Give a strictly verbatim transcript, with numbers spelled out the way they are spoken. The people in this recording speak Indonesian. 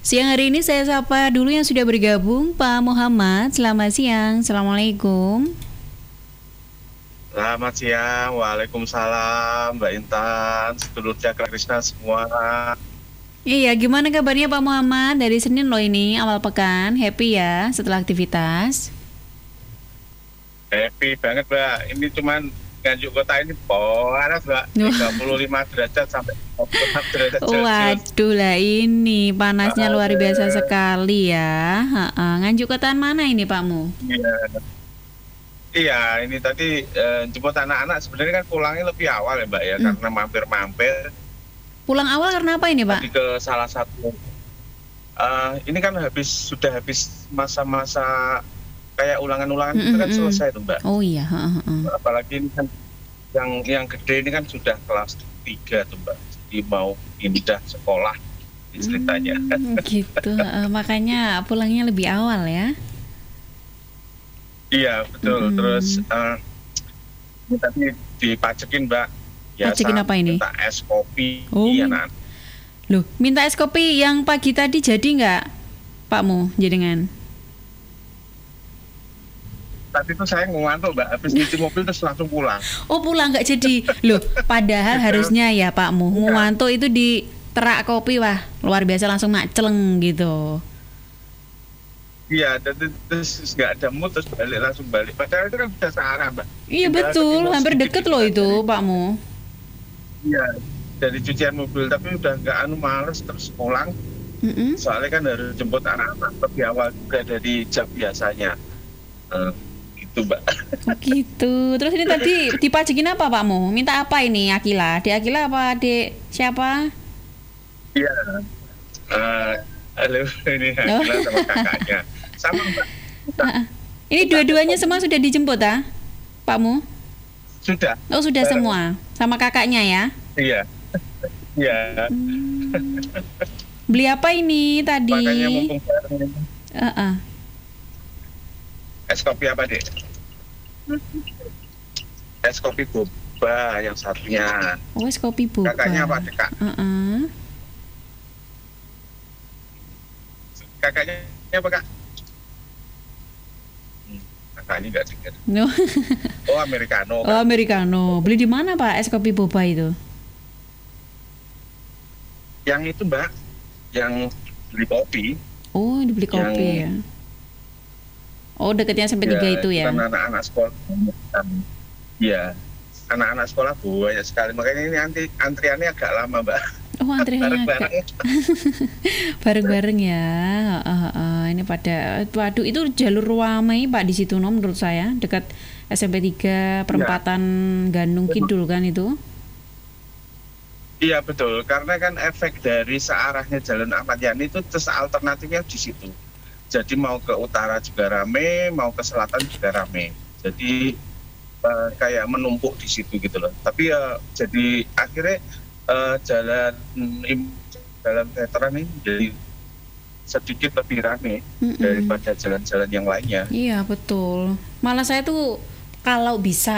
Siang hari ini saya sapa dulu yang sudah bergabung, Pak Muhammad. Selamat siang, Assalamualaikum. Selamat siang, Waalaikumsalam, Mbak Intan, sedulur Cakra Krishna semua. Iya, gimana kabarnya Pak Muhammad? Dari Senin loh ini, awal pekan. Happy ya setelah aktivitas? Happy banget, Mbak. Ini cuman Nganjuk kota ini panas, Mbak. tiga puluh lima derajat sampai empat puluh enam derajat Celcius. Waduh lah ini, panasnya luar biasa sekali ya. Ha-ha. Nganjuk kotaan mana ini Pakmu? Iya. Iya, ini tadi eh, jemput anak-anak sebenarnya kan pulangnya lebih awal ya, Mbak ya, hmm. karena mampir-mampir. Pulang awal karena apa ini, Pak? Tadi ke salah satu. Uh, ini kan habis sudah habis masa-masa kayak ulangan-ulangan mm-hmm. itu kan selesai tuh, Mbak. Oh iya. Uh-huh. Apalagi ini kan yang yang gede ini kan sudah kelas tiga tuh, Mbak. Jadi mau pindah sekolah ceritanya. Hmm, gitu. uh, makanya pulangnya lebih awal ya. Iya betul. Mm-hmm. Terus uh, ini tadi dipacekin, Mbak. Ya, pacekin apa ini? Minta es kopi. Oh. Iya, nah. Loh, minta es kopi yang pagi tadi jadi nggak, Pakmu, jenengan? Tadi tuh saya ngantuk, Mbak. Habis nyuci mobil terus langsung pulang. Oh, pulang nggak jadi. Loh, padahal harusnya ya Pakmu, ngantuk itu di terak kopi, wah luar biasa langsung maceleng gitu. Iya, dan terus nggak ada mood terus balik langsung balik. Padahal itu kan bisa searah, Mbak. Iya betul, hampir deket loh itu, Pakmu. Iya, dari cucian mobil, tapi udah nggak anu males terus pulang. Mm-hmm. Soalnya kan harus jemput anak-anak lebih awal juga dari jam biasanya. Uh, gitu, Mbak. Oh, gitu. Terus ini tadi dipajekin apa, Pakmu? Minta apa ini, Akila? Di Akila apa di siapa? Iya. Uh, halo, ini Akila oh. sama kakaknya. Sama, Mbak. Uh, ini dua-duanya semua sudah dijemput, ah, Pakmu? Sudah. Oh, sudah Barang. Semua. Sama kakaknya ya? Iya. Iya. Hmm. Beli apa ini tadi? Makanya mumpung bareng. Uh-uh. Es kopi apa, Dek? Es kopi boba yang satunya. Oh, es kopi boba. Kakaknya apa, Dek, Kak? Uh-uh. Kakaknya apa, Kak? Kakaknya nggak dengar. No. Oh, americano. Kan? Oh, americano. Beli di mana, Pak, es kopi boba itu? Yang itu, Mbak, yang beli kopi. Oh, dibeli kopi yang... ya. Oh, deketnya sampai tiga ya, itu ya. Kan anak-anak sekolah. Iya. Anak-anak sekolah banyak sekali. Makanya ini anti antriannya agak lama, Mbak. Oh, antriannya bareng-bareng. agak... bareng-bareng ya. Uh, uh, uh. Ini pada waduh itu jalur ramai, Pak, di situ no, menurut saya, dekat S M P tiga perempatan ya. Gandung Kidul kan itu. Iya betul, karena kan efek dari searahnya Jalan Ahmad Yani itu terus alternatifnya di situ. Jadi mau ke utara juga rame, mau ke selatan juga rame. Jadi uh, kayak menumpuk di situ gitu loh. Tapi ya uh, jadi akhirnya uh, jalan jalan veteran ini jadi sedikit lebih rame mm-mm. daripada jalan-jalan yang lainnya. Iya betul. Malah saya tuh kalau bisa